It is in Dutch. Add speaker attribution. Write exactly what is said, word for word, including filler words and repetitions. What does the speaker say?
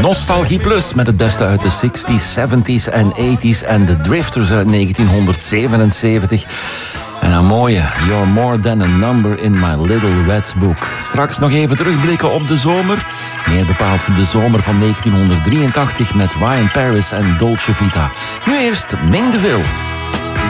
Speaker 1: Nostalgie Plus met het beste uit de zestig's, zeventig's en tachtig's en de Drifters uit negentienhonderdzevenenzeventig. En een mooie You're More Than a Number in My Little Red Book. Straks nog even terugblikken op de zomer. Meer bepaald de zomer van negentienhonderddrieëntachtig met Ryan Paris en Dolce Vita. Nu eerst Ming de Ville.